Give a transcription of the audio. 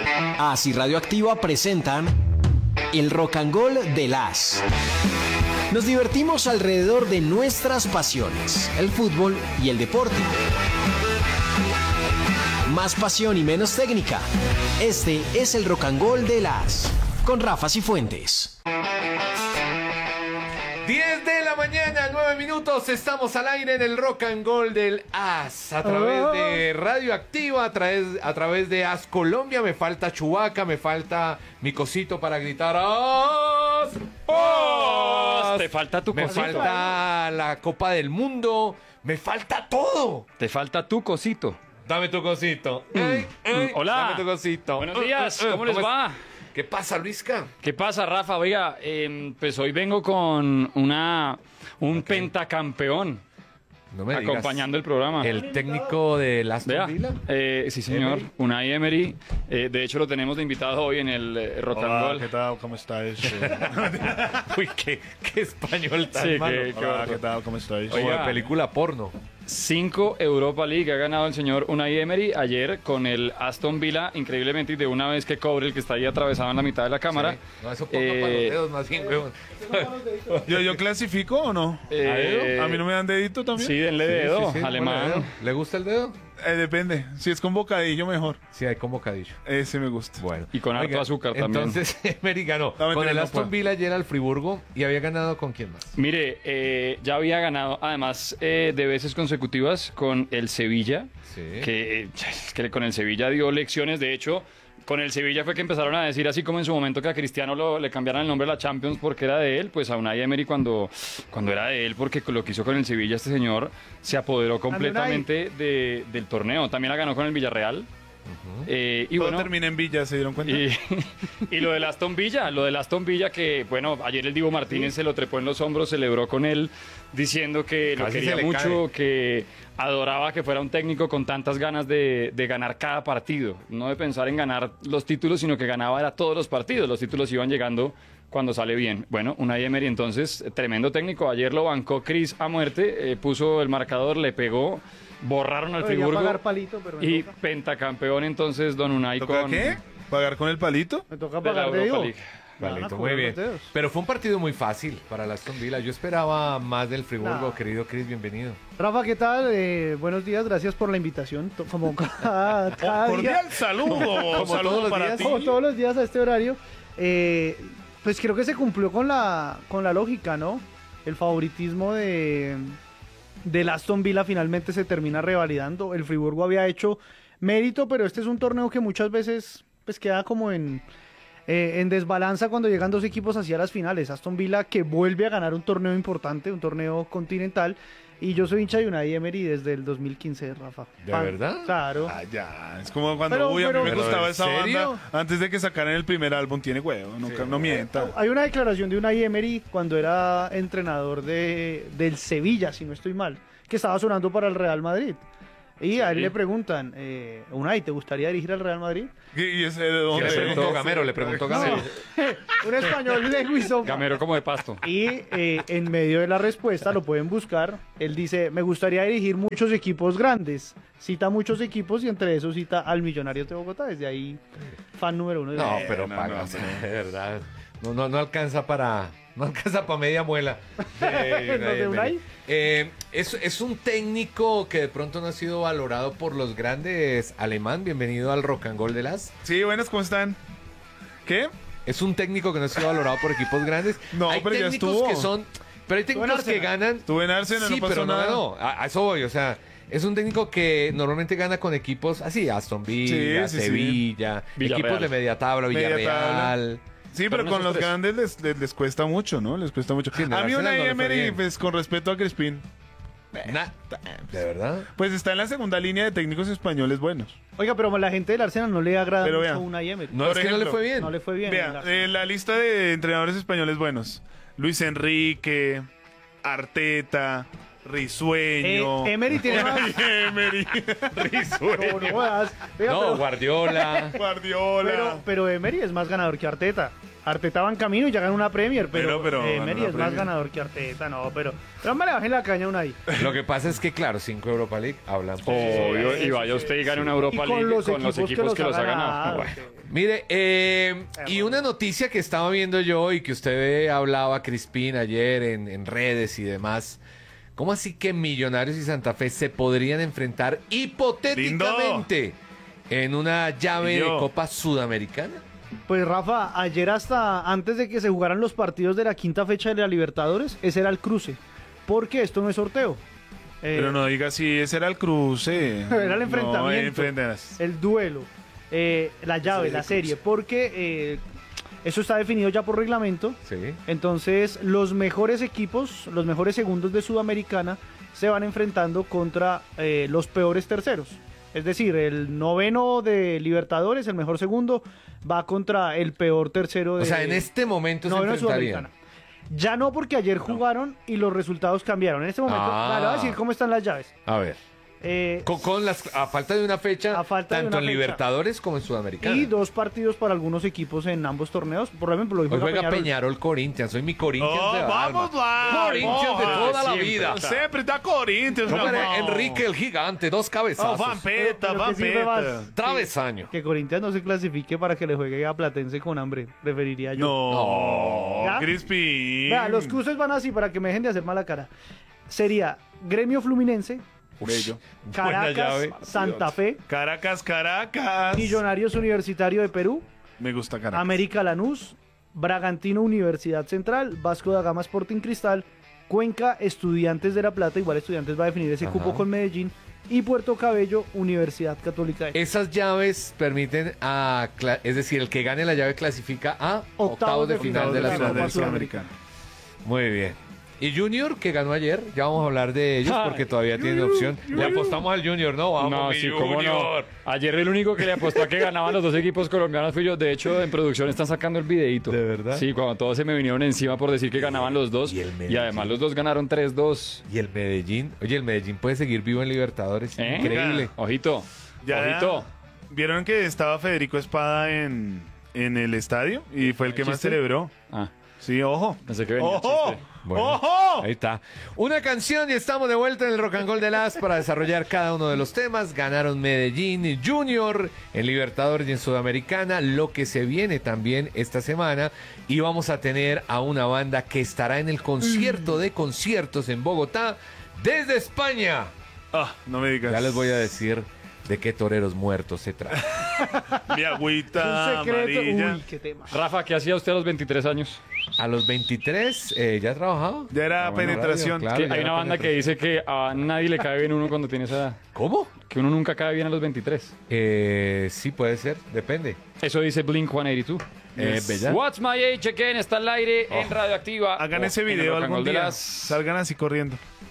AS y Radioactiva presentan el Rock and Roll de las. Nos divertimos alrededor de nuestras pasiones, el fútbol y el deporte. Más pasión y menos técnica. Este es el Rock and Roll de las, con Rafa Cifuentes. 10 de la mañana, 9 minutos, estamos al aire en el Rock and Roll del AS, a través de Radioactiva, a través de AS Colombia. Me falta Chubaca, me falta mi cosito para gritar AS. ¡AS! Te falta tu Me cosito. falta la Copa del Mundo, me falta todo. Te falta tu cosito. Dame tu cosito. Ey, Hola. Dame tu cosito. Buenos días, ¿cómo les va? ¿Qué pasa, Luisca? ¿Qué pasa, Rafa? Oiga, pues hoy vengo con un pentacampeón No me digas. acompañando el programa. ¿El técnico de Aston Vea, Villa? sí señor, Emery. Unai Emery. De hecho lo tenemos de invitado hoy en el Rock and Hola, Roll. ¿qué tal? ¿Cómo estáis? Uy, qué español tan Sí, malo. qué Hola, horror. ¿qué tal? ¿Cómo estáis? Como de Oiga. película porno. 5 Europa League ha ganado el señor Unai Emery ayer con el Aston Villa, increíblemente, y de una vez que cobre el que está ahí atravesado en la mitad de la cámara. Sí. No, eso ponga para los dedos más bien, weón. ¿Yo clasifico o no? Eh, ¿A mí no me dan dedito también? Sí, denle dedo, Sí, sí, alemán. bueno, ¿le gusta el dedo? Depende. Si es con bocadillo, mejor. Sí, hay como bocadillo. Ese me gusta. Bueno. Y con harto azúcar también. Entonces, Emery ganó No, mentira, con el no Aston puedo. Villa ayer al Friburgo y había ganado con quién más. Mire, ya había ganado, además, de veces consecutivas con el Sevilla, Sí. que con el Sevilla dio lecciones. De hecho, con el Sevilla fue que empezaron a decir, así como en su momento que a Cristiano le cambiaran el nombre a la Champions porque era de él, pues a Unai Emery cuando era de él, porque lo que hizo con el Sevilla este señor se apoderó completamente del torneo. También la ganó con el Villarreal. Y Todo bueno, termina en Villa, ¿se dieron cuenta? y lo del Aston Villa, que bueno, ayer el Divo Martínez se lo trepó en los hombros, celebró con él, diciendo que lo Casi quería se le mucho, cae. que adoraba que fuera un técnico con tantas ganas de ganar cada partido, no de pensar en ganar los títulos, sino que ganaba era todos los partidos, los títulos iban llegando cuando sale bien. Bueno, Unai Emery entonces, tremendo técnico, ayer lo bancó Chris a muerte, puso el marcador, le pegó, borraron al Debería Friburgo pagar palito, pero me y toca. pentacampeón entonces Don Unai ¿Toca con qué? ¿Pagar con el palito? Me toca de la pagar de Europa Dios. League. Valito, muy bien. Pero fue un partido muy fácil para el Aston Villa. Yo esperaba más del Friburgo, Nah. querido Chris, bienvenido. Rafa, ¿qué tal? Buenos días, gracias por la invitación. Como cada día, Cordial saludo. Como Saludo todos los para días. ti. como todos los días a este horario. Pues creo que se cumplió con la lógica, ¿no? El favoritismo del Aston Villa finalmente se termina revalidando. El Friburgo había hecho mérito, pero este es un torneo que muchas veces pues queda como en desbalanza cuando llegan dos equipos hacia las finales. Aston Villa que vuelve a ganar un torneo importante, un torneo continental. Y yo soy hincha de Unai Emery desde el 2015, Rafa. ¿De verdad? Claro. Ah, ya. Es como cuando, Pero- uy, a mí me pero- gustaba ¿en esa serio? banda antes de que sacaran el primer álbum. Tiene huevo, no mienta. Hay una declaración de Unai Emery cuando era entrenador del Sevilla, si no estoy mal, que estaba sonando para el Real Madrid. Y a él le preguntan, Unai, ¿te gustaría dirigir al Real Madrid? ¿Y ese de ¿Qué dónde? le preguntó Gamero? Le preguntó Gamero. Un español de Guizón. Gamero como de pasto. Y en medio de la respuesta, lo pueden buscar, él dice, me gustaría dirigir muchos equipos grandes. Cita muchos equipos y entre esos cita al Millonarios de Bogotá. Desde ahí, fan número uno. No, pero no, pagas, no. de verdad. No alcanza para... No alcanza para media muela. ¿Lo de Unai? Es un técnico que de pronto no ha sido valorado por los grandes. Alemán, bienvenido al Rock and Roll de las. Sí, buenas, ¿cómo están? ¿Qué? Es un técnico que no ha sido valorado por equipos grandes. No, hay pero ya técnicos estuvo. que son... Pero hay técnicos que ganan... Estuve en Arsenal, Sí, no pasó pero no nada. ganó. A eso voy, o sea... Es un técnico que normalmente gana con equipos así, Aston Villa, Sí, sí, sí. Sevilla, Villarreal. equipos de media tabla, Media Villarreal. Sí, pero no con esos los tres. grandes les cuesta mucho, ¿no? Les cuesta mucho. Sí, en el A mí Arsenal una no le fue Emery, bien. pues con respeto a Crespin, ¿De verdad? pues está en la segunda línea de técnicos españoles buenos. Oiga, pero a la gente del Arsenal no le agrada Pero mucho vea. Unai Emery. No, Por es que no le ejemplo, fue bien. No le fue bien. en el Vea, Arsenal. la lista de entrenadores españoles buenos. Luis Enrique, Arteta, Risueño. Emery tiene más... Emery, No, no jodas. Oiga, No, pero- Guardiola. Guardiola. Pero Emery es más ganador que Arteta. Arteta va en camino y ya ganó una Premier, pero Pero Emery ganó es la más Premier. ganador que Arteta, no, pero me le bajé la caña a Unai. Lo que pasa es que, claro, 5 Europa League hablan por sí solos. Obvio, y vaya usted y gane una Europa League con los equipos que los ha ganado. Bueno. Mire, y una noticia que estaba viendo yo y que usted hablaba, Crispín, ayer en redes y demás. ¿Cómo así que Millonarios y Santa Fe se podrían enfrentar hipotéticamente en una llave de Copa Sudamericana? Pues Rafa, ayer hasta antes de que se jugaran los partidos de la quinta fecha de la Libertadores, ese era el cruce. Porque esto no es sorteo. Pero no diga si ese era el cruce. Era el enfrentamiento. No, enfrentamiento. El duelo, la llave, Sí, la el serie. cruce. Porque eso está definido ya por reglamento. Sí. Entonces, los mejores equipos, los mejores segundos de Sudamericana, se van enfrentando contra los peores terceros. Es decir, el noveno de Libertadores, el mejor segundo, va contra el peor tercero de... O sea, en este momento se noveno de enfrentarían. Sudamericana. Ya no, porque ayer jugaron y los resultados cambiaron. En este momento, Ah. le voy a decir cómo están las llaves. A ver. A falta de una fecha, A falta de tanto una en fecha. Libertadores como en Sudamericana. Y 2 partidos para algunos equipos en ambos torneos. Por ejemplo, Hoy juega Peñarol Corinthians. Soy mi Corinthians Oh, de vamos alma. lá! Corinthians de toda la siempre. vida. Sempre da Corinthians, ¿Cómo meu era? irmão. Enrique el Gigante, 2 Oh, cabezazos. Vampeta, Pero que sirve Vampeta. más. Travesaño. Que Corinthians no se clasifique para que le juegue a Platense con hambre, preferiría yo. No, ¿Ya? Crispín. Vea, los cruces van así para que me dejen de hacer mala cara. Sería Gremio Fluminense, Bello. Buena llave. Caracas, Santa Fe, Caracas, Caracas. Millonarios Universitario de Perú, Me gusta Caracas. América Lanús, Bragantino Universidad Central, Vasco da Gama Sporting Cristal, Cuenca Estudiantes de La Plata, igual Estudiantes va a definir ese Ajá. cupo con Medellín, y Puerto Cabello Universidad Católica de Chile. Esas llaves permiten es decir, el que gane la llave clasifica a octavos de final de la Copa Sudamericana. Sudamericana. Muy bien. Y Junior, que ganó ayer, ya vamos a hablar de ellos porque todavía tienen opción. Le apostamos al Junior, ¿no? Vamos, No, mi sí, cómo no. Junior. Ayer el único que le apostó a que ganaban los dos equipos colombianos fui yo. De hecho, en producción están sacando el videíto. ¿De verdad? Sí, cuando todos se me vinieron encima por decir que ganaban los dos. y el Medellín. Y además los dos ganaron 3-2. Y el Medellín, oye, el Medellín puede seguir vivo en Libertadores. ¿Eh? Increíble. Ojito. Ojito. ¿Vieron que estaba Federico Espada en el estadio? Y fue el que más ¿Chiste? celebró. Ah, Sí, ojo. pensé que venía ¡Ojo! chiste. Bueno, ¡Ojo! ahí está. Una canción y estamos de vuelta en el Rock and Roll de las para desarrollar cada uno de los temas. Ganaron Medellín y Junior en Libertadores y en Sudamericana, lo que se viene también esta semana. Y vamos a tener a una banda que estará en el concierto de conciertos en Bogotá desde España. Ah, no me digas. Ya les voy a decir de qué toreros muertos se trata. Mi Un agüita secreto. amarilla. Uy, qué tema. Rafa, ¿qué hacía usted a los 23 años? A los 23, ¿ya has trabajado? Ya era Ah, bueno, penetración. radio, Que claro. hay una banda que dice que a nadie le cae bien uno cuando tiene esa edad. ¿Cómo? Que uno nunca cae bien a los 23. Sí, puede ser, depende. Eso dice Blink 182. ¿Bella? What's My Age Again está al aire en Radioactiva. Hagan o ese en el video Rock and algún Roll de día. las- Salgan así corriendo.